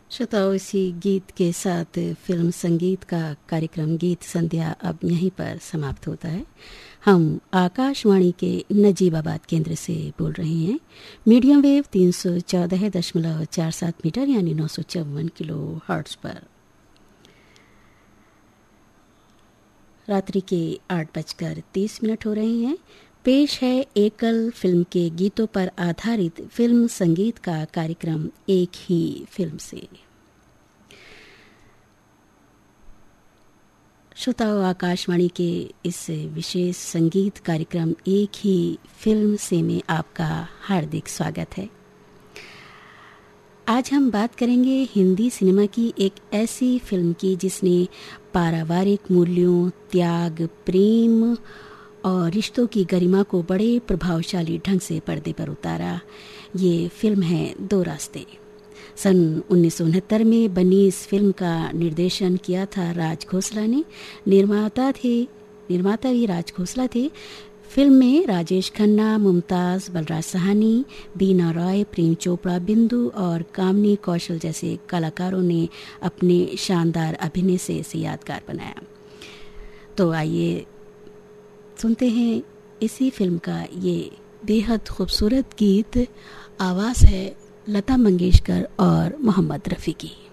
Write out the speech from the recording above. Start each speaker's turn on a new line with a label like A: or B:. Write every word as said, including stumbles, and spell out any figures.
A: श्रोताओं, इसी गीत के साथ फिल्म संगीत का कार्यक्रम गीत संध्या अब यहीं पर समाप्त होता है। हम आकाशवाणी के नजीबाबाद केंद्र से बोल रहे हैं। मीडियम वेव तीन सौ चौदह दशमलव चार सात मीटर यानी नौ सौ चौवन किलो हर्ट्ज पर। रात्रि के आठ बजकर तीस मिनट हो रहे हैं। पेश है एकल फिल्म के गीतों पर आधारित फिल्म संगीत का कार्यक्रम एक ही फिल्म से। श्रोताओं, आकाशवाणी के इस विशेष संगीत कार्यक्रम एक ही फिल्म से में आपका हार्दिक स्वागत है। आज हम बात करेंगे हिंदी सिनेमा की एक ऐसी फिल्म की जिसने पारिवारिक मूल्यों, त्याग, प्रेम और रिश्तों की गरिमा को बड़े प्रभावशाली ढंग से पर्दे पर उतारा। ये फिल्म है दो रास्ते। सन उन्नीस सौ उनहत्तर में बनी इस फिल्म का निर्देशन किया था राज खोसला ने। निर्माता थे निर्माता भी राज खोसला थे। फिल्म में राजेश खन्ना, मुमताज़, बलराज साहनी, बीना रॉय, प्रेम चोपड़ा, बिंदु और कामनी कौशल जैसे कलाकारों ने अपने शानदार अभिनय से इसे यादगार बनाया। तो आइए सुनते हैं इसी फिल्म का ये बेहद खूबसूरत गीत। आवाज़ है लता मंगेशकर और मोहम्मद रफ़ी की।